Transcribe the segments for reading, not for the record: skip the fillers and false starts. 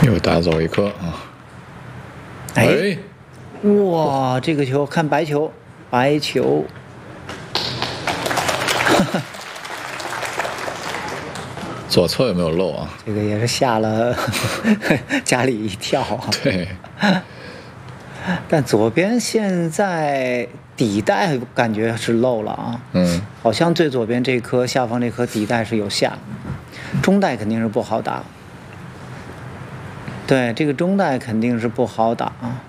又打走一颗啊！ 哎，哇，这个球看白球，白球， 左侧有没有漏啊？ 这个也是吓了家里一跳啊。 对， 但左边现在底带感觉是漏了啊。好像最左边这颗下方这颗底带是有下，中带肯定是不好打。对，这个中带肯定是不好打啊，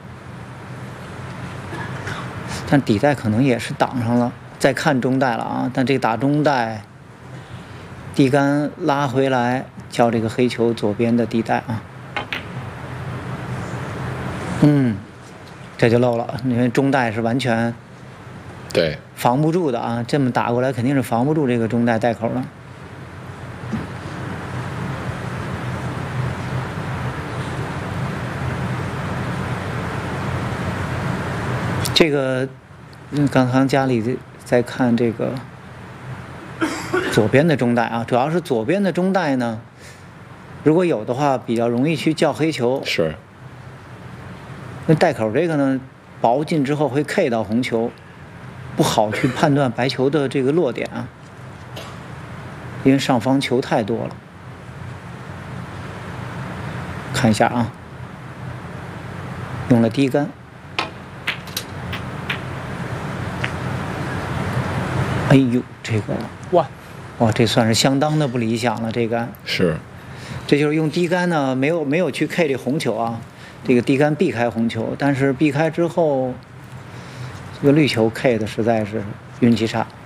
但底带可能也是挡上了，再看中带了啊。但这个打中带，地杆拉回来，叫这个黑球左边的底带啊。这就漏了，因为中带是完全对防不住的啊，这么打过来肯定是防不住这个中带带口的。这个，刚刚家里在看这个左边的中带啊，主要是左边的中带呢，如果有的话，比较容易去叫黑球。 是。 那带口这个呢，薄进之后会 K 到红球，不好去判断白球的这个落点啊，因为上方球太多了。看一下啊，用了低杆。哎呦，这个哇，这算是相当的不理想了。这杆是， 这就是用低杆呢，没有去 K 这红球啊，这个低杆避开红球，但是避开之后，这个绿球 K 的实在是运气差。